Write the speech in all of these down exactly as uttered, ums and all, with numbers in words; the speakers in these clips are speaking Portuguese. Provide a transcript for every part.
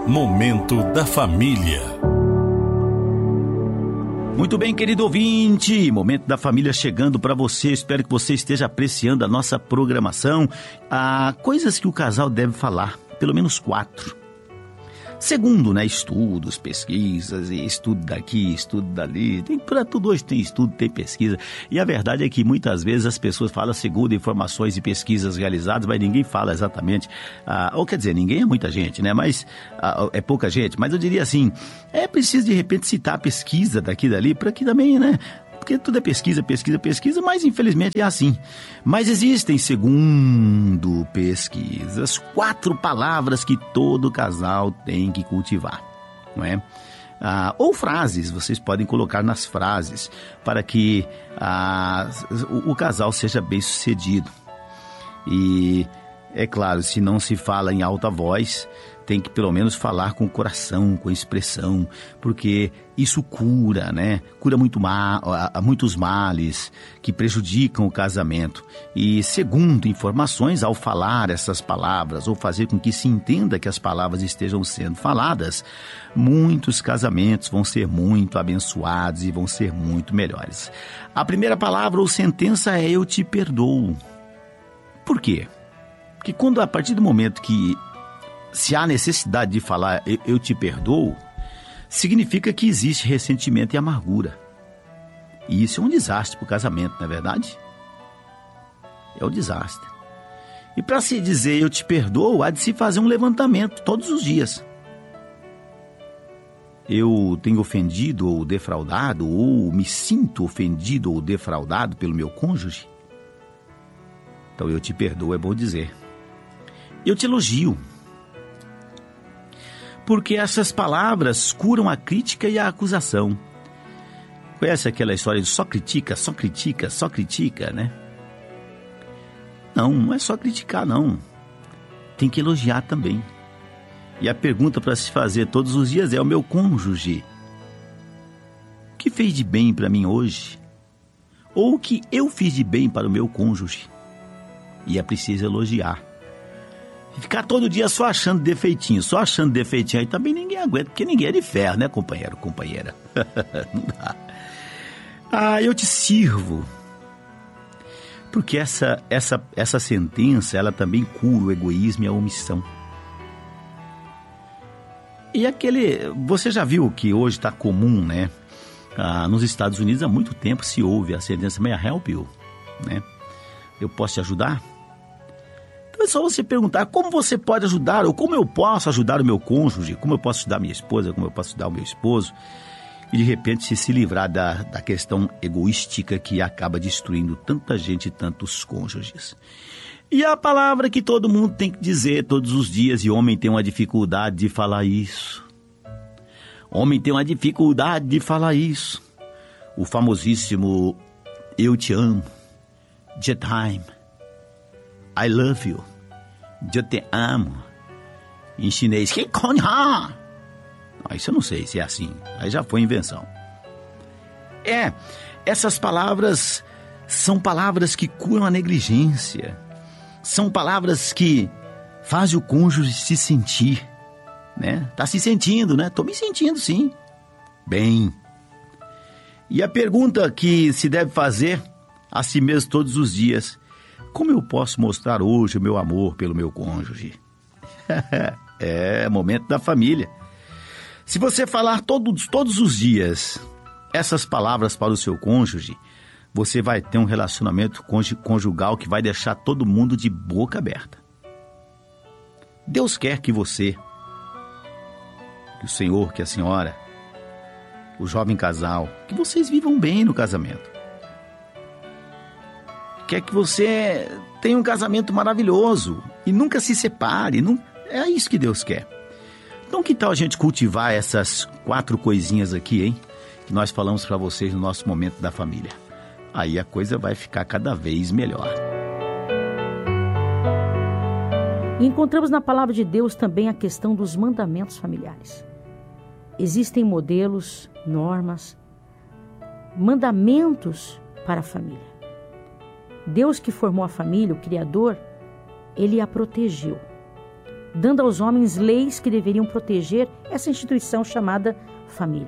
Momento da Família. Muito bem, querido ouvinte, Momento da Família chegando para você. Espero que você esteja apreciando a nossa programação. Ah, coisas que o casal deve falar, pelo menos quatro. Segundo, né, estudos, pesquisas, e estudo daqui, estudo dali, tem, para tudo hoje tem estudo, tem pesquisa, e a verdade é que muitas vezes as pessoas falam segundo informações e pesquisas realizadas, mas ninguém fala exatamente, ah, ou quer dizer, ninguém é muita gente, né, mas ah, é pouca gente, mas eu diria assim, é preciso de repente citar a pesquisa daqui e dali, para que também, né, porque tudo é pesquisa, pesquisa, pesquisa, mas infelizmente é assim. Mas existem, segundo pesquisas, quatro palavras que todo casal tem que cultivar, não é? Ah, ou frases, vocês podem colocar nas frases, para que ah, o, o casal seja bem sucedido. E, é claro, se não se fala em alta voz, tem que pelo menos falar com o coração, com expressão, porque isso cura, né? Cura muito ma- muitos males que prejudicam o casamento. E segundo informações, ao falar essas palavras ou fazer com que se entenda que as palavras estejam sendo faladas, muitos casamentos vão ser muito abençoados e vão ser muito melhores. A primeira palavra ou sentença é eu te perdoo. Por quê? Porque quando a partir do momento que se há necessidade de falar eu, eu te perdoo, significa que existe ressentimento e amargura. E isso é um desastre para o casamento, não é verdade? É um desastre. E para se dizer eu te perdoo, há de se fazer um levantamento todos os dias. Eu tenho ofendido ou defraudado, ou me sinto ofendido ou defraudado pelo meu cônjuge? Então eu te perdoo, é bom dizer. Eu te elogio. Porque essas palavras curam a crítica e a acusação. Conhece aquela história de só critica, só critica, só critica, né? Não, não é só criticar, não. Tem que elogiar também. E a pergunta para se fazer todos os dias é: o meu cônjuge, o que fez de bem para mim hoje? Ou o que eu fiz de bem para o meu cônjuge? E é preciso elogiar. Ficar todo dia só achando defeitinho, só achando defeitinho, aí também ninguém aguenta, porque ninguém é de ferro, né, companheiro, companheira? Não dá. Ah, eu te sirvo. Porque essa, essa, essa sentença, ela também cura o egoísmo e a omissão. E aquele, você já viu que hoje está comum, né? Ah, nos Estados Unidos há muito tempo se ouve a sentença "May I help you?", né? Eu posso te ajudar? É só você perguntar como você pode ajudar, ou como eu posso ajudar o meu cônjuge, como eu posso ajudar minha esposa, como eu posso ajudar o meu esposo, e de repente se, se livrar da, da questão egoística que acaba destruindo tanta gente e tantos cônjuges. E a palavra que todo mundo tem que dizer todos os dias, e homem tem uma dificuldade de falar isso. Homem tem uma dificuldade de falar isso. O famosíssimo eu te amo, Time, I love you, eu te amo. Em chinês, que ah, isso eu não sei se é assim, aí já foi invenção. É, essas palavras são palavras que curam a negligência, são palavras que fazem o cônjuge se sentir, né? Tá se sentindo, né? Tô me sentindo, sim. Bem. E a pergunta que se deve fazer a si mesmo todos os dias: como eu posso mostrar hoje o meu amor pelo meu cônjuge? É momento da família. Se você falar todos, todos os dias essas palavras para o seu cônjuge, você vai ter um relacionamento conjugal que vai deixar todo mundo de boca aberta. Deus quer que você, que o Senhor, que a senhora, o jovem casal, que vocês vivam bem no casamento. Quer que você tenha um casamento maravilhoso e nunca se separe. Não, é isso que Deus quer. Então, que tal a gente cultivar essas quatro coisinhas aqui, hein? Que nós falamos para vocês no nosso Momento da Família. Aí a coisa vai ficar cada vez melhor. E encontramos na palavra de Deus também a questão dos mandamentos familiares. Existem modelos, normas, mandamentos para a família. Deus que formou a família, o Criador, Ele a protegeu. dando aos homens leis que deveriam proteger essa instituição chamada família.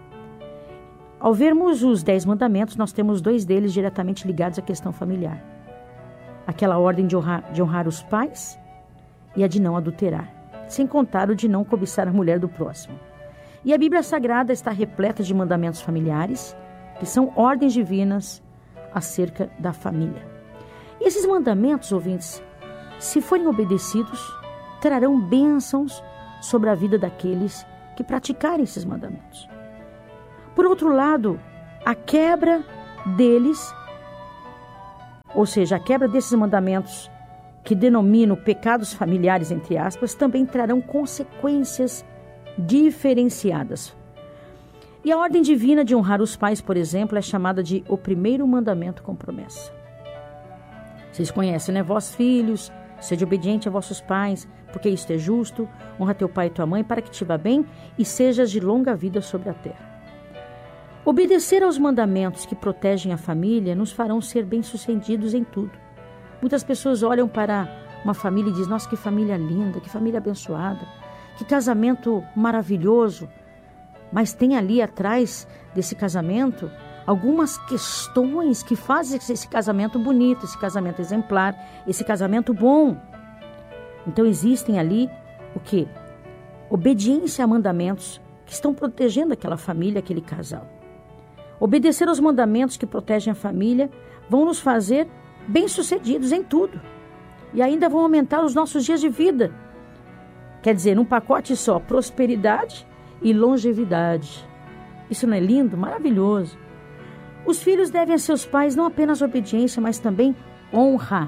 Ao vermos os Dez Mandamentos, nós temos dois deles diretamente ligados à questão familiar. Aquela ordem de honrar, de honrar os pais e a de não adulterar, sem contar o de não cobiçar a mulher do próximo. E a Bíblia Sagrada está repleta de mandamentos familiares, que são ordens divinas acerca da família. E esses mandamentos, ouvintes, se forem obedecidos, trarão bênçãos sobre a vida daqueles que praticarem esses mandamentos. Por outro lado, a quebra deles, ou seja, a quebra desses mandamentos que denomino pecados familiares, entre aspas, também trarão consequências diferenciadas. E a ordem divina de honrar os pais, por exemplo, é chamada de o primeiro mandamento com promessa. Vocês conhecem, né? Vós, filhos, sede obediente a vossos pais, porque isto é justo. Honra teu pai e tua mãe, para que te vá bem e sejas de longa vida sobre a terra. Obedecer aos mandamentos que protegem a família nos farão ser bem-sucedidos em tudo. Muitas pessoas olham para uma família e dizem, nossa, que família linda, que família abençoada, que casamento maravilhoso. Mas tem ali atrás desse casamento algumas questões que fazem esse casamento bonito, esse casamento exemplar, esse casamento bom. Então existem ali o quê? Obediência a mandamentos que estão protegendo aquela família, aquele casal. Obedecer aos mandamentos que protegem a família vão nos fazer bem-sucedidos em tudo. E ainda vão aumentar os nossos dias de vida. Quer dizer, num pacote só, prosperidade e longevidade. Isso não é lindo? Maravilhoso. Os filhos devem a seus pais não apenas obediência, mas também honra.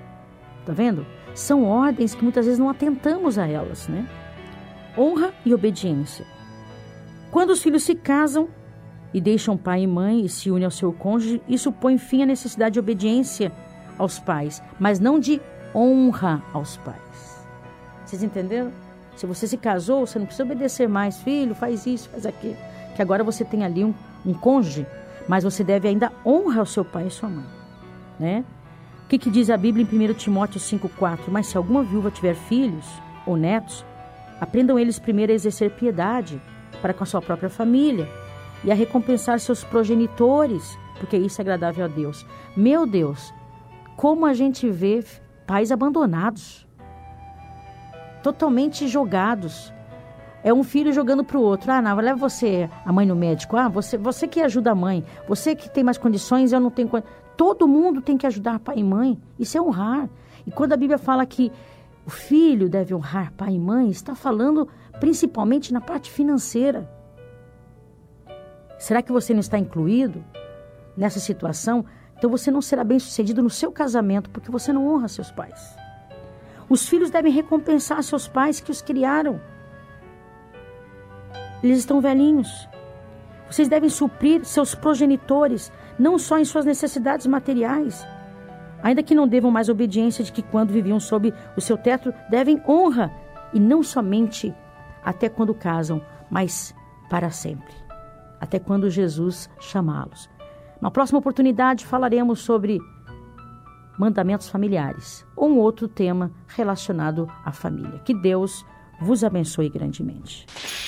Tá vendo? São ordens que muitas vezes não atentamos a elas, né? Honra e obediência. Quando os filhos se casam e deixam pai e mãe e se unem ao seu cônjuge, isso põe fim à necessidade de obediência aos pais, mas não de honra aos pais. Vocês entenderam? Se você se casou, você não precisa obedecer mais. Filho, faz isso, faz aquilo. Que agora você tem ali um, um cônjuge, mas você deve ainda honrar ao seu pai e sua mãe, né? O que, que diz a Bíblia em primeiro Timóteo cinco, quatro? Mas se alguma viúva tiver filhos ou netos, aprendam eles primeiro a exercer piedade para com a sua própria família e a recompensar seus progenitores, porque isso é agradável a Deus. Meu Deus, como a gente vê pais abandonados, totalmente jogados. É um filho jogando para o outro. Ah, não, leva você, a mãe, no médico. Ah, você, você que ajuda a mãe. Você que tem mais condições, eu não tenho condições. Todo mundo tem que ajudar pai e mãe. Isso é honrar. E quando a Bíblia fala que o filho deve honrar pai e mãe, está falando principalmente na parte financeira. Será que você não está incluído nessa situação? Então você não será bem sucedido no seu casamento, porque você não honra seus pais. Os filhos devem recompensar seus pais que os criaram. Eles estão velhinhos. Vocês devem suprir seus progenitores, não só em suas necessidades materiais. Ainda que não devam mais obediência de que quando viviam sob o seu teto, devem honra, e não somente até quando casam, mas para sempre. Até quando Jesus chamá-los. Na próxima oportunidade falaremos sobre mandamentos familiares, ou um outro tema relacionado à família. Que Deus vos abençoe grandemente.